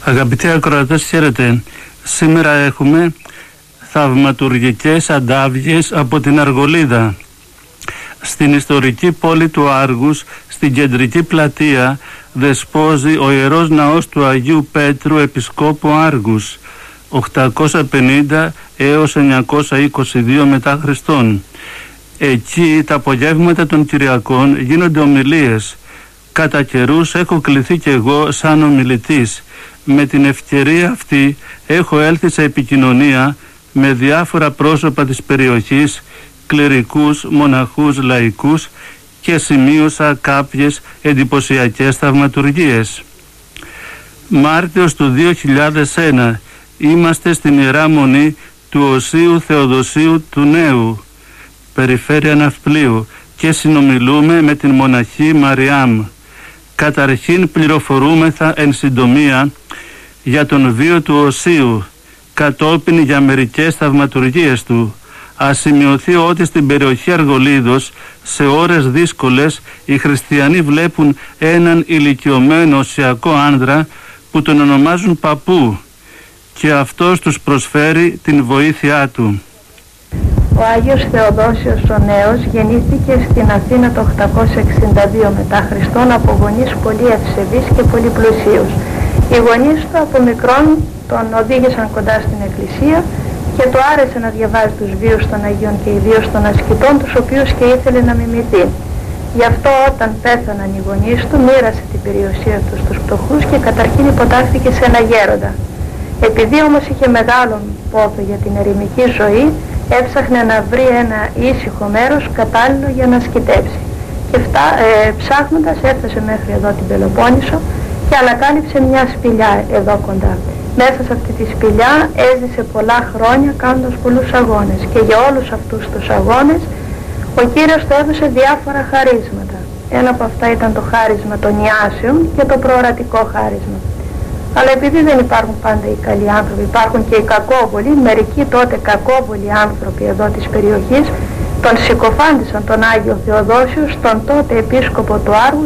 Αγαπητοί ακροατές, χαίρετε. Σήμερα έχουμε θαυματουργικές αντάβιες από την Αργολίδα. Στην ιστορική πόλη του Άργους, στην κεντρική πλατεία, δεσπόζει ο Ιερός Ναός του Αγίου Πέτρου Επισκόπου Άργους, 850 έως 922 μετά Χριστόν. Εκεί τα απογεύματα των Κυριακών γίνονται ομιλίες. Κατά καιρούς έχω κληθεί κι εγώ σαν ομιλητής. Με την ευκαιρία αυτή έχω έλθει σε επικοινωνία με διάφορα πρόσωπα της περιοχής, κληρικούς, μοναχούς, λαϊκούς, και σημείωσα κάποιες εντυπωσιακές θαυματουργίες. Μάρτιος του 2001 είμαστε στην Ιερά Μονή του Οσίου Θεοδοσίου του Νέου, περιφέρεια Ναυπλίου, και συνομιλούμε με την μοναχή Μαριάμ. Καταρχήν πληροφορούμεθα εν συντομία για τον βίο του Οσίου, κατόπιν για μερικές θαυματουργίες του. Ας σημειωθεί ότι στην περιοχή Αργολίδος, σε ώρες δύσκολες, οι χριστιανοί βλέπουν έναν ηλικιωμένο οσιακό άνδρα που τον ονομάζουν παππού, και αυτός τους προσφέρει την βοήθειά του. Ο Άγιος Θεοδόσιος ο Νέος γεννήθηκε στην Αθήνα το 862 μετά Χριστόν από γονείς πολύ ευσεβείς και πολύ πλουσίους. Οι γονείς του από μικρόν τον οδήγησαν κοντά στην εκκλησία και του άρεσε να διαβάζει τους βίους των Αγίων και ιδίως των ασκητών, τους οποίους και ήθελε να μιμηθεί. Γι' αυτό όταν πέθαναν οι γονείς του, μοίρασε την περιουσία του στους φτωχούς και καταρχήν υποτάχθηκε σε ένα γέροντα. Επειδή όμως είχε μεγάλο πόθο για την ερημική ζωή, έψαχνε να βρει ένα ήσυχο μέρος κατάλληλο για να ασκητεύσει. Και ψάχνοντας έφτασε μέχρι εδώ την Πελοπόννησο και ανακάλυψε μια σπηλιά εδώ κοντά. Μέσα σε αυτή τη σπηλιά έζησε πολλά χρόνια κάνοντας πολλούς αγώνες, και για όλους αυτούς τους αγώνες ο Κύριος του έδωσε διάφορα χαρίσματα. Ένα από αυτά ήταν το χάρισμα των ιάσεων και το προορατικό χάρισμα. Αλλά επειδή δεν υπάρχουν πάντα οι καλοί άνθρωποι, υπάρχουν και οι κακόβολοι, μερικοί τότε κακόβολοι άνθρωποι εδώ της περιοχής τον συκοφάντησαν τον Άγιο Θεοδόσιο στον τότε επίσκοπο του Άργου